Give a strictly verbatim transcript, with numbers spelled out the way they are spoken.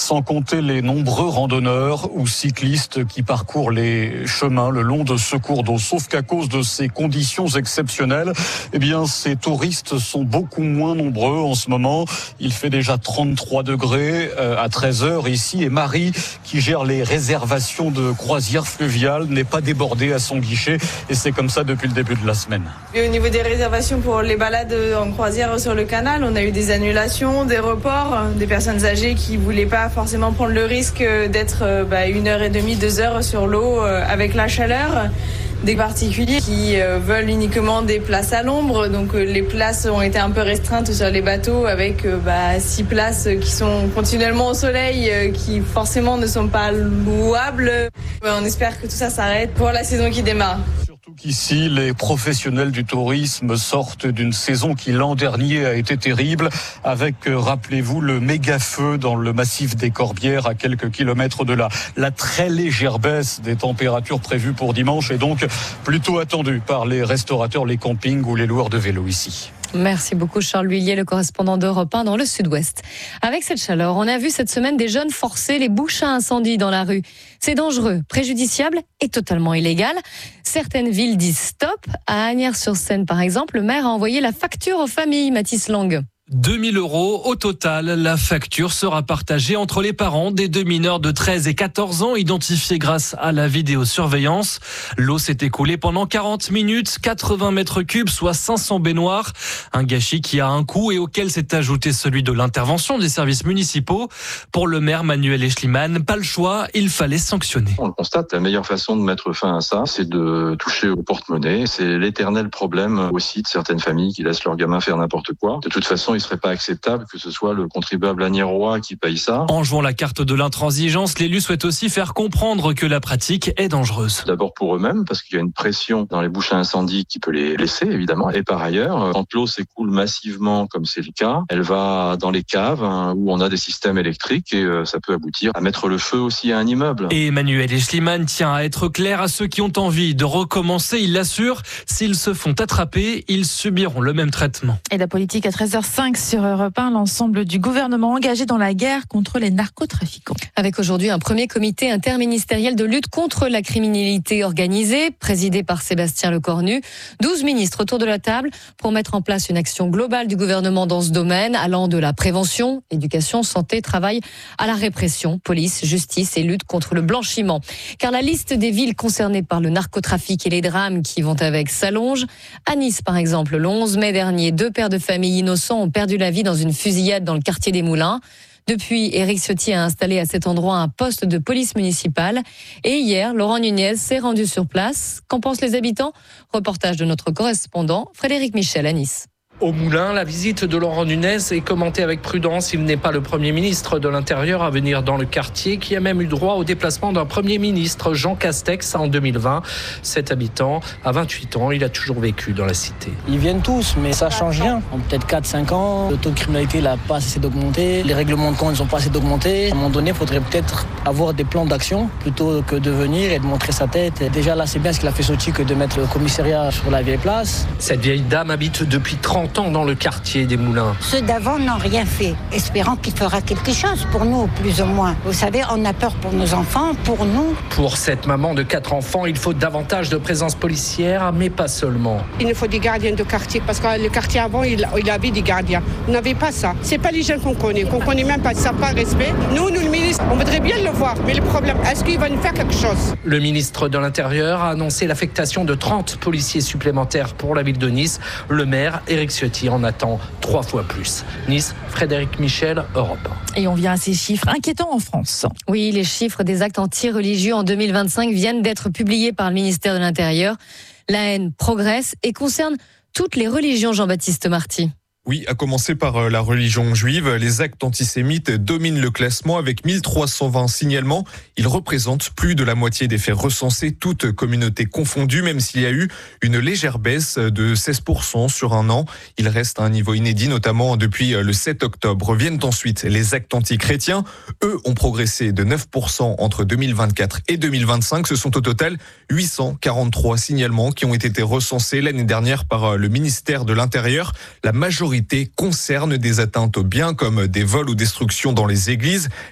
sans compter les nombreux randonneurs ou cyclistes qui parcourent les chemins le long de ce cours d'eau. Sauf qu'à cause de ces conditions exceptionnelles, eh bien, ces touristes sont beaucoup moins nombreux en ce moment. Il fait déjà trente-trois degrés à treize heures ici et Marie, qui gère les réservations de croisières fluviales, n'est pas débordée à son guichet et c'est comme ça depuis le début de la semaine. Et au niveau des réservations pour les balades en croisière sur le canal, on a eu des annulations, des reports, des personnes âgées qui voulaient pas forcément prendre le risque d'être bah, une heure et demie, deux heures sur l'eau avec la chaleur. Des particuliers qui veulent uniquement des places à l'ombre, donc les places ont été un peu restreintes sur les bateaux avec bah, six places qui sont continuellement au soleil, qui forcément ne sont pas louables. On espère que tout ça s'arrête pour la saison qui démarre. Surtout qu'ici, les professionnels du tourisme sortent d'une saison qui l'an dernier a été terrible, avec, rappelez-vous, le méga feu dans le massif des Corbières à quelques kilomètres de là. La très légère baisse des températures prévues pour dimanche est donc plutôt attendue par les restaurateurs, les campings ou les loueurs de vélos ici. Merci beaucoup Charles Huillier, le correspondant d'Europe un dans le sud-ouest. Avec cette chaleur, on a vu cette semaine des jeunes forcer les bouches à incendie dans la rue. C'est dangereux, préjudiciable et totalement illégal. Certaines villes disent stop. À Asnières-sur-Seine, par exemple, le maire a envoyé la facture aux familles, Mathis Lang. deux mille euros au total. La facture sera partagée entre les parents des deux mineurs de treize et quatorze ans identifiés grâce à la vidéosurveillance. L'eau s'est écoulée pendant quarante minutes, quatre-vingts mètres cubes, soit cinq cents baignoires. Un gâchis qui a un coût et auquel s'est ajouté celui de l'intervention des services municipaux. Pour le maire Manuel Eschliman, pas le choix, il fallait sanctionner. On le constate, la meilleure façon de mettre fin à ça, c'est de toucher au porte-monnaie. C'est l'éternel problème aussi de certaines familles qui laissent leurs gamins faire n'importe quoi. De toute façon, il ne serait pas acceptable que ce soit le contribuable agnérois qui paye ça. En jouant la carte de l'intransigeance, l'élu souhaite aussi faire comprendre que la pratique est dangereuse. D'abord pour eux-mêmes, parce qu'il y a une pression dans les bouches à incendie qui peut les blesser, évidemment. Et par ailleurs, quand l'eau s'écoule massivement, comme c'est le cas, elle va dans les caves hein, où on a des systèmes électriques et euh, ça peut aboutir à mettre le feu aussi à un immeuble. Et Emmanuel Eschliman tient à être clair à ceux qui ont envie de recommencer. Il l'assure, s'ils se font attraper, ils subiront le même traitement. Et la politique à treize heures cinq sur Europe un, l'ensemble du gouvernement engagé dans la guerre contre les narcotrafiquants. Avec aujourd'hui un premier comité interministériel de lutte contre la criminalité organisée, présidé par Sébastien Lecornu. douze ministres autour de la table pour mettre en place une action globale du gouvernement dans ce domaine, allant de la prévention, éducation, santé, travail, à la répression, police, justice et lutte contre le blanchiment. Car la liste des villes concernées par le narcotrafic et les drames qui vont avec s'allonge. À Nice, par exemple, le onze mai dernier, deux pères de famille innocents ont perdu la vie dans une fusillade dans le quartier des Moulins. Depuis, Éric Ciotti a installé à cet endroit un poste de police municipale. Et hier, Laurent Nunez s'est rendu sur place. Qu'en pensent les habitants ? Reportage de notre correspondant, Frédéric Michel à Nice. Au Moulin, la visite de Laurent Nunez est commentée avec prudence. Il n'est pas le Premier ministre de l'Intérieur à venir dans le quartier, qui a même eu droit au déplacement d'un Premier ministre, Jean Castex, en deux mille vingt. Cet habitant a vingt-huit ans, il a toujours vécu dans la cité. Ils viennent tous, mais ça change rien. En peut-être quatre cinq ans, le taux de criminalité n'a pas cessé d'augmenter, les règlements de compte n'ont pas cessé d'augmenter. À un moment donné, il faudrait peut-être avoir des plans d'action plutôt que de venir et de montrer sa tête. Déjà là, c'est bien ce qu'il a fait Ciotti que de mettre le commissariat sur la vieille place. Cette vieille dame habite depuis trente ans dans le quartier des Moulins. Ceux d'avant n'ont rien fait, espérant qu'il fera quelque chose pour nous, plus ou moins. Vous savez, on a peur pour nos enfants, pour nous. Pour cette maman de quatre enfants, il faut davantage de présence policière, mais pas seulement. Il nous faut des gardiens de quartier, parce que le quartier avant, il, il avait des gardiens. On n'avait pas ça. C'est pas les jeunes qu'on connaît, qu'on connaît même pas, ça n'a pas respect. Nous, nous, le ministre, on voudrait bien le voir, mais le problème, est-ce qu'il va nous faire quelque chose ? Le ministre de l'Intérieur a annoncé l'affectation de trente policiers supplémentaires pour la ville de Nice. Le maire, Éric Ciotti, en attend trois fois plus. Nice, Frédéric Michel, Europe un. Et on vient à ces chiffres inquiétants en France. Oui, les chiffres des actes anti-religieux en deux mille vingt-cinq viennent d'être publiés par le ministère de l'Intérieur. La haine progresse et concerne toutes les religions, Jean-Baptiste Marty. Oui, à commencer par la religion juive. Les actes antisémites dominent le classement avec mille trois cent vingt signalements. Ils représentent plus de la moitié des faits recensés, toutes communautés confondues, même s'il y a eu une légère baisse de seize pour cent sur un an. Il reste à un niveau inédit, notamment depuis le sept octobre. Viennent ensuite les actes anti-chrétiens. Eux ont progressé de neuf pour cent entre deux mille vingt-quatre et deux mille vingt-cinq. Ce sont au total huit cent quarante-trois signalements qui ont été recensés l'année dernière par le ministère de l'Intérieur. La majorité concerne des atteintes aux biens comme des vols ou destructions dans les églises.